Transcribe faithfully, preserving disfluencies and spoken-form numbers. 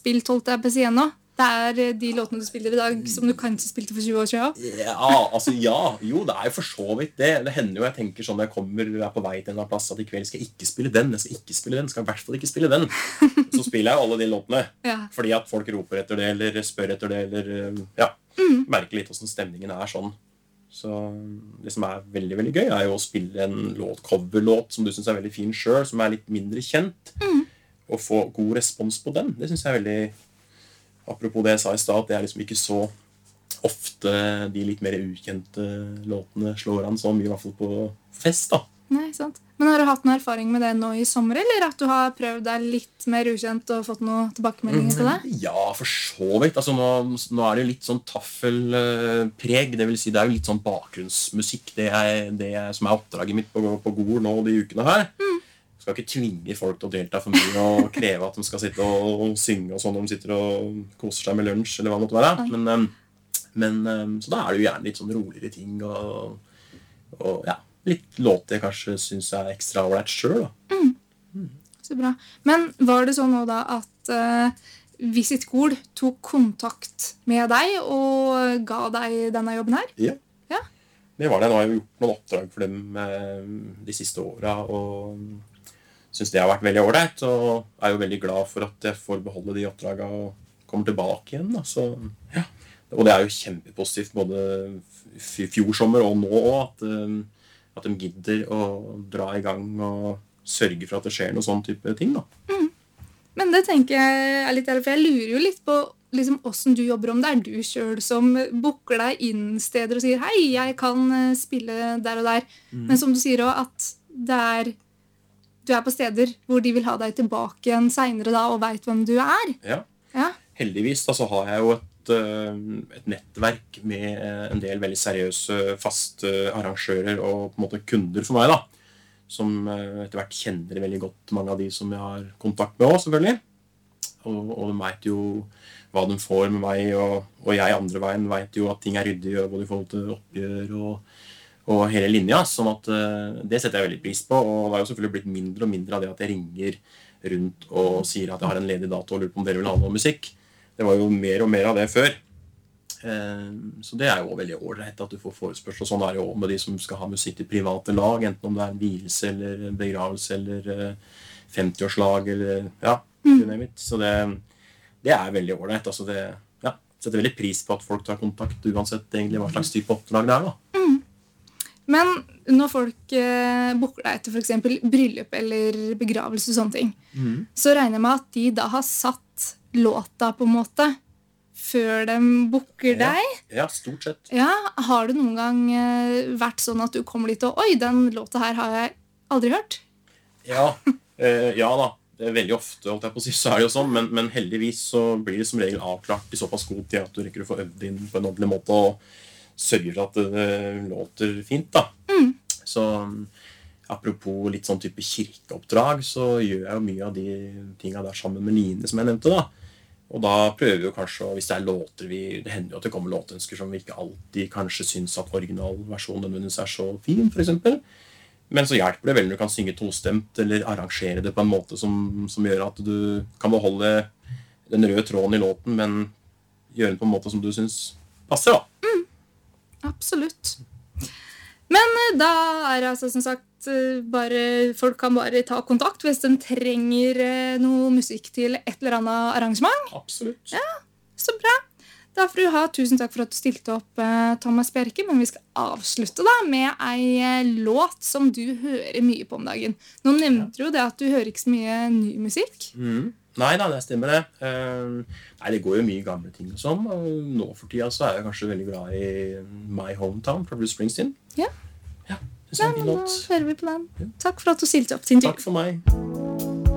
spilt, holdt jeg på å si ennå? Det er de låtene du spiller i dag som du kanskje spilte for tjue år siden. Ja, altså ja, jo, det er jo for så vidt det. Det hender jo jeg tenker sånn når jeg kommer er på vei til en eller annen plass at i kveld skal jeg ikke spille den, jeg skal ikke spille den, skal jeg i hvert fall ikke spille den. Så spiller jeg jo alle de låtene, Ja. fordi at folk roper etter det, eller spør etter det, eller ja, Mm. merker litt hvordan stemningen er sånn. Så det som er veldig, veldig gøy er jo å spille en låt, coverlåt som du synes er veldig fin selv, som er litt mindre kjent, Mm. og få god respons på den. Det synes jeg er veldig, apropos det jeg sa i stad, at det er liksom ikke så ofte de litt mer ukjente låtene slår an så mye, i hvert fall på fest da. Nei, sant. Men har du hatt noen erfaring med det nå i sommer, eller at du har prøvd deg litt mer ukjent og fått noen tilbakemeldinger på det? Ja, for så vidt. Altså, nå, nå er det jo litt sånn taffelpreg, det vil si det er jo litt sånn bakgrunnsmusikk, det er det er, som er oppdraget mitt på, på Gol nå de ukene her. Mm. Jeg skal ikke tvinge folk til å delta for mye og kreve at de skal sitte og synge og sånn når de sitter og koser seg med lunsj eller hva det måtte være. Men, um, men um, så da er det jo gjerne litt sånn roligere ting og, og ja, litt låter jeg kanskje synes er ekstra ålreit selv da. Mm. Mm. Så bra. Men var det sånn nå da at uh, Visit Gol tok kontakt med deg og ga deg denne jobben her? Ja. Ja. Det var det. Nå har jeg gjort noen oppdrag for dem eh, de siste årene, og synes det har vært veldig ålreit, og er jo veldig glad for at jeg får beholde de oppdragene og kommer tilbake igjen. Da. Så, ja. Og det er jo kjempepositivt både fjor sommer og nå at, at de gidder å dra i gang og sørge for at det skjer noe sånn type ting. Da. Mm. Men det tenker jeg er litt ærlig, for jeg lurer jo litt på liksom, hvordan du jobber, om det er du selv som booker deg inn steder og sier hei, jeg kan spille der og der. Mm. Men som du sier også, at det er du er på steder hvor de vil ha deg tilbake igjen senere da, og vet hvem du er. Ja, ja. Heldigvis da, så har jeg jo et, et nettverk med en del veldig seriøse, faste arrangører og på en måte kunder for meg da, som etter hvert kjenner veldig godt mange av de som jeg har kontakt med også, selvfølgelig. Og, og de vet jo hva de får med meg, og, og jeg andre veien vet jo at ting er ryddig, både i forhold til oppgjør og og hele linja, sånn at uh, det setter jeg veldig pris på, og det har jo selvfølgelig blitt mindre og mindre av det at jeg ringer rundt og sier at jeg har en ledig dato og lurer på om dere vil ha noe musikk. Det var jo mer og mer av det før. Uh, så det er jo veldig ålreit at du får forespørsel, og sånn er det jo med de som skal ha musikk til private lag, enten om det er en vielse eller en begravelse eller uh, femtiårslag eller ja, you name it. Så det, det er veldig ålreit, altså det, ja, setter veldig pris på at folk tar kontakt uansett egentlig hva slags type oppdrag det er da. Mm. Men når folk eh, booker deg etter for eksempel bryllup eller begravelse og sånne ting, mm. så regner jeg med at de da har satt låta på en måte før de booker ja. deg. Ja, stort sett. Ja, har det noen gang eh, vært sånn at du kommer dit og oi, den låta her har jeg aldri hørt? Ja, eh, ja da. Det er veldig ofte, holdt jeg på å si, så er det jo sånn, men, men heldigvis så blir det som regel avklart i såpass god tid at du rekker å få øvd inn på en ordentlig måte og sørger for at det låter fint da. Mm. Så apropos litt sånn type kirkeoppdrag, så gjør jeg jo mye av de tingene der sammen med Line som jeg nevnte da. Og da prøver vi jo kanskje, hvis det er låter vi, det hender jo at det kommer låtønsker som vi ikke alltid kanskje synes at originalversjonen nødvendigvis er så fin, for eksempel. Men så hjelper det vel når du kan synge tostemt, eller arrangere det på en måte som, som gjør at du kan beholde den røde tråden i låten, men gjøre den på en måte som du synes passer da. Mm. Absolutt. Men da er det altså som sagt bare, folk kan bare ta kontakt hvis de trenger noe musikk til et eller annet arrangement. Absolutt. Ja, så bra. Da får du ha tusen takk for at du stilte opp, Thomas Bjerke, men vi skal avslutte da med en låt som du hører mye på om dagen. Nå nevnte du jo det at du hører ikke så mye ny musikk. Mm. Nei da, det stemmer det. Uh, nei, det går jo mye gamle ting og sånn, og nå for tida så er jeg kanskje veldig glad i My Hometown fra Bruce Springsteen. Ja. Ja, det er en Nei, fin men låt. da hører vi på den. Ja. Takk for at du stilte opp til intervju. Takk for meg.